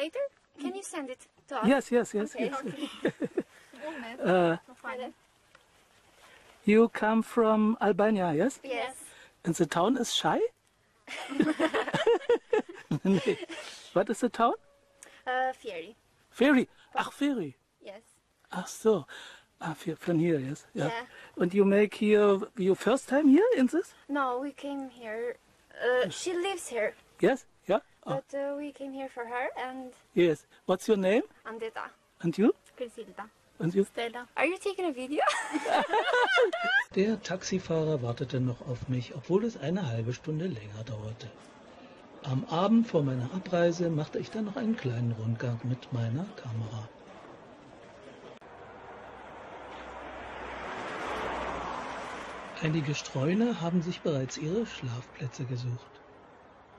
later? Can you send it to us? Yes, yes, yes, Okay. yes. You come from Albania, yes? Yes. And the town is Shy? Nee. What is the town? Fieri. Ferry. Ach, Ferry. Yes. Ach so. Ah, von hier, yes. Yeah. Yeah. And you make here your first time here in this? No, we came here. She lives here, Yes? Yeah? Oh, but we came here for her and yes. What's your name? Andeta. And you? Grisilda. And you? Stella. Are you taking a video? Der Taxifahrer wartete noch auf mich, obwohl es eine halbe Stunde länger dauerte. Am Abend vor meiner Abreise machte ich dann noch einen kleinen Rundgang mit meiner Kamera. Einige Streuner haben sich bereits ihre Schlafplätze gesucht.